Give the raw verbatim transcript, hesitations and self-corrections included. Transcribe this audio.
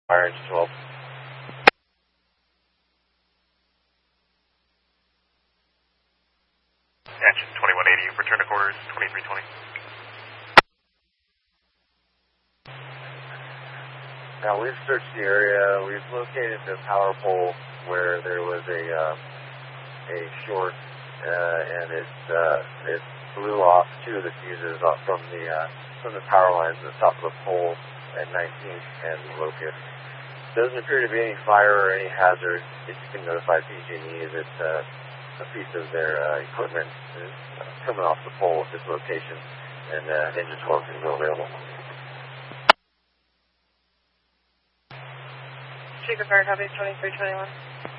Fire engine twelve. Engine twenty-one eighty, return to quarters, twenty-three twenty. Now we've searched the area. We've located the power pole where there was a uh, a short, uh, and it uh, it blew off two of the fuses off from the uh, from the power lines at the top of the pole at nineteenth and Locust. Doesn't appear to be any fire or any hazard. If you can notify P G and E that uh, a piece of their uh, equipment is uh, coming off the pole at this location, and uh, engine twelve is still available. Shaker Fire, copy twenty-three twenty-one.